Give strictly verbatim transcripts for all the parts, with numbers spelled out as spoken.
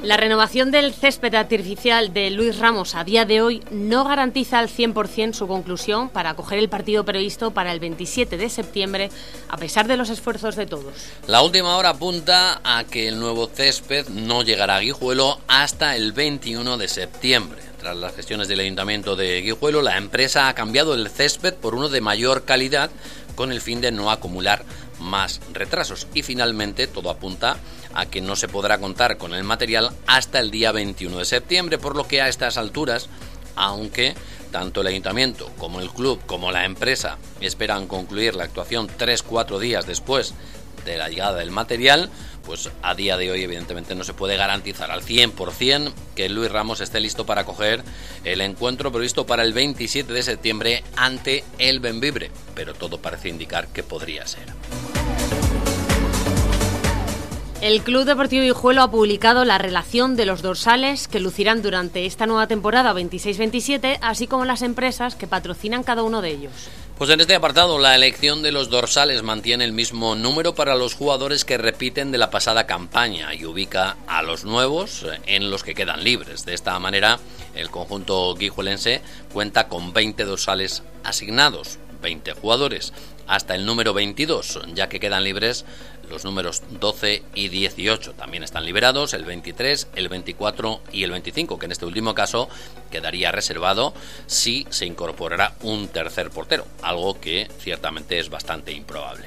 La renovación del césped artificial de Luis Ramos a día de hoy no garantiza al cien por ciento su conclusión para acoger el partido previsto para el veintisiete de septiembre, a pesar de los esfuerzos de todos. La última hora apunta a que el nuevo césped no llegará a Guijuelo hasta el veintiuno de septiembre. Tras las gestiones del Ayuntamiento de Guijuelo, la empresa ha cambiado el césped por uno de mayor calidad con el fin de no acumular más retrasos, y finalmente todo apunta a que no se podrá contar con el material hasta el día veintiuno de septiembre, por lo que a estas alturas, aunque tanto el Ayuntamiento como el club como la empresa esperan concluir la actuación tres cuatro días después de la llegada del material, pues a día de hoy evidentemente no se puede garantizar al cien por ciento que Luis Ramos esté listo para acoger el encuentro previsto para el veintisiete de septiembre ante el Bembibre, pero todo parece indicar que podría ser. El Club Deportivo Guijuelo ha publicado la relación de los dorsales que lucirán durante esta nueva temporada veintiséis veintisiete, así como las empresas que patrocinan cada uno de ellos. Pues en este apartado, la elección de los dorsales mantiene el mismo número para los jugadores que repiten de la pasada campaña y ubica a los nuevos en los que quedan libres. De esta manera, el conjunto guijuelense cuenta con veinte dorsales asignados, veinte jugadores, hasta el número veintidós, ya que quedan libres los números doce y dieciocho. También están liberados el veintitrés, el veinticuatro y el veinticinco, que en este último caso quedaría reservado si se incorporara un tercer portero, algo que ciertamente es bastante improbable.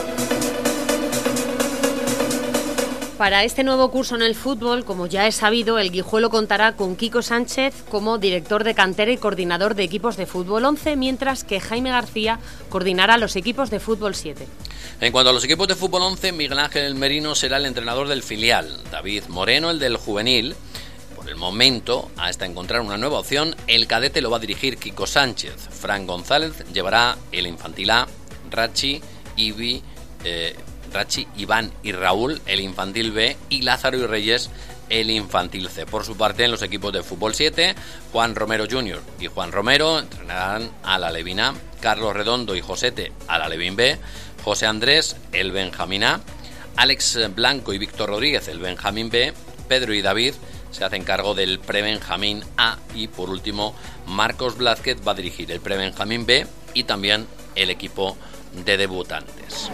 Para este nuevo curso en el fútbol, como ya es sabido, el Guijuelo contará con Kiko Sánchez como director de cantera y coordinador de equipos de fútbol once, mientras que Jaime García coordinará los equipos de fútbol siete. En cuanto a los equipos de fútbol once, Miguel Ángel Merino será el entrenador del filial, David Moreno el del juvenil. Por el momento, hasta encontrar una nueva opción, el cadete lo va a dirigir Kiko Sánchez. Fran González llevará el infantil A, Rachi, Ibi, eh, Rachi, Iván y Raúl el infantil B y Lázaro y Reyes el infantil C. Por su parte, en los equipos de fútbol siete, Juan Romero junior y Juan Romero entrenarán a la Levín A, Carlos Redondo y Josete a la Levín B, José Andrés el Benjamín A, Alex Blanco y Víctor Rodríguez el Benjamín B, Pedro y David se hacen cargo del Prebenjamín A y por último Marcos Blázquez va a dirigir el Prebenjamín B y también el equipo de debutantes.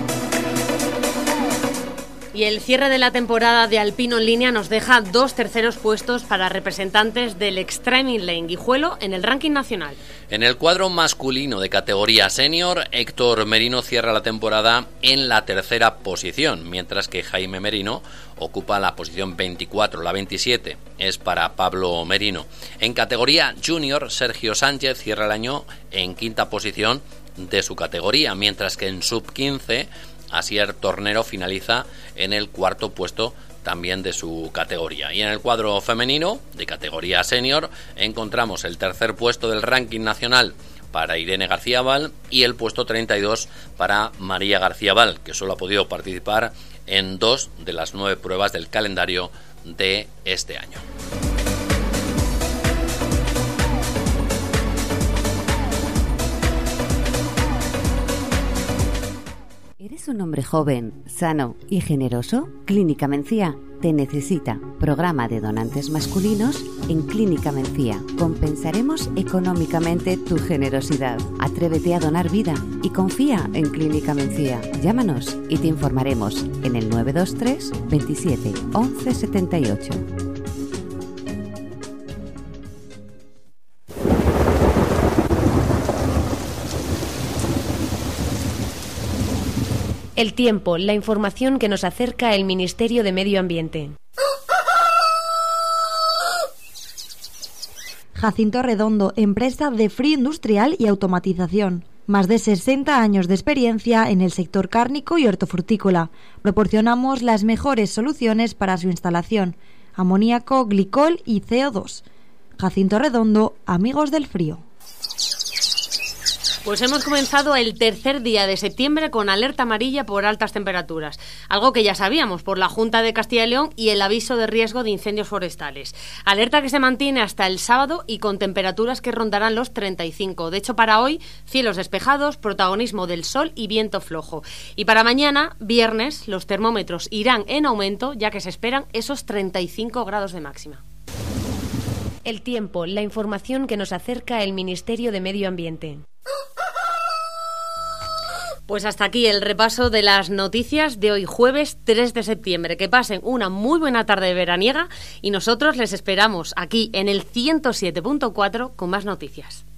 Y el cierre de la temporada de Alpino en línea nos deja dos terceros puestos para representantes del Extreme Lane Guijuelo en el ranking nacional. En el cuadro masculino de categoría senior, Héctor Merino cierra la temporada en la tercera posición, mientras que Jaime Merino ocupa la posición veinticuatro, la veintisiete es para Pablo Merino. En categoría junior, Sergio Sánchez cierra el año en quinta posición de su categoría, mientras que en sub quince, Asier Tornero finaliza en el cuarto puesto también de su categoría. Y en el cuadro femenino de categoría senior encontramos el tercer puesto del ranking nacional para Irene García Val y el puesto treinta y dos para María García Val, que solo ha podido participar en dos de las nueve pruebas del calendario de este año. ¿Eres un hombre joven, sano y generoso? Clínica Mencía te necesita. Programa de donantes masculinos en Clínica Mencía. Compensaremos económicamente tu generosidad. Atrévete a donar vida y confía en Clínica Mencía. Llámanos y te informaremos en el nueve dos tres, veintisiete, once setenta y ocho. El tiempo, la información que nos acerca el Ministerio de Medio Ambiente. Jacinto Redondo, empresa de frío industrial y automatización. Más de sesenta años de experiencia en el sector cárnico y hortofrutícola. Proporcionamos las mejores soluciones para su instalación: amoníaco, glicol y C O dos. Jacinto Redondo, amigos del frío. Pues hemos comenzado el tercer día de septiembre con alerta amarilla por altas temperaturas, algo que ya sabíamos por la Junta de Castilla y León y el aviso de riesgo de incendios forestales. Alerta que se mantiene hasta el sábado y con temperaturas que rondarán los treinta y cinco. De hecho, para hoy, cielos despejados, protagonismo del sol y viento flojo. Y para mañana, viernes, los termómetros irán en aumento, ya que se esperan esos treinta y cinco grados de máxima. El tiempo, la información que nos acerca el Ministerio de Medio Ambiente. Pues hasta aquí el repaso de las noticias de hoy jueves tres de septiembre. Que pasen una muy buena tarde veraniega y nosotros les esperamos aquí en el ciento siete punto cuatro con más noticias.